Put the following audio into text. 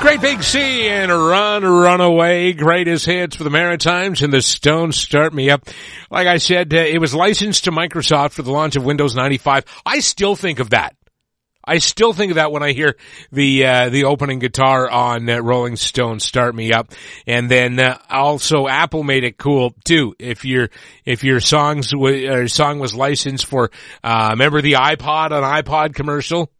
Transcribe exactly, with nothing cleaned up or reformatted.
Great Big Sea and Run, Run Away. Greatest hits for the Maritimes and the Stones Start Me Up. Like I said, uh, it was licensed to Microsoft for the launch of Windows ninety-five. I still think of that. I still think of that when I hear the uh, the opening guitar on uh, Rolling Stone Start Me Up. And then uh, also Apple made it cool too. If your if your songs w- uh, song was licensed for uh remember the iPod on iPod commercial?